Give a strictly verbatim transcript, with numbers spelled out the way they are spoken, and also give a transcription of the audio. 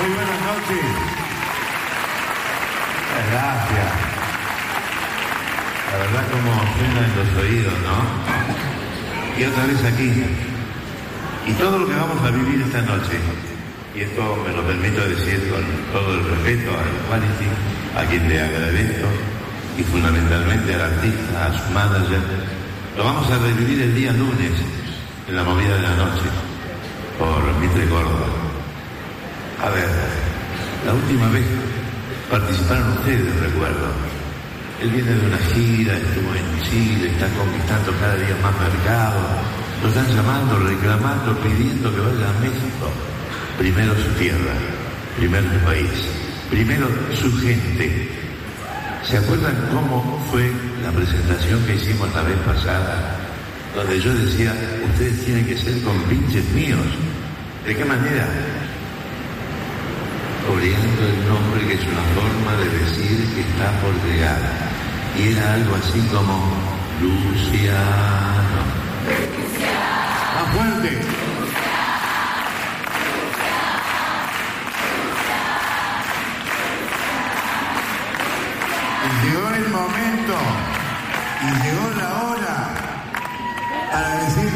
Muy buenas noches. Gracias. La verdad como suena en los oídos, ¿no? Y otra vez aquí. Y todo lo que vamos a vivir esta noche, y esto me lo permito decir con todo el respeto al Quality, a quien le agradezco, y fundamentalmente al artista, a su manager, lo vamos a revivir el día lunes, en la movida de la noche, por Mitre Córdoba. A ver, la última vez participaron ustedes, recuerdo. Él viene de una gira, estuvo en Chile, está conquistando cada día más mercado. Lo están llamando, reclamando, pidiendo que vaya a México. Primero su tierra, primero su país, primero su gente. ¿Se acuerdan cómo fue la presentación que hicimos la vez pasada? Donde yo decía, ustedes tienen que ser compinches míos. ¿De qué manera? Coreando el nombre, que es una forma de decir que está por llegar. Y era algo así como Luciano. ¡Más fuerte! Y llegó el momento, y llegó la hora para decir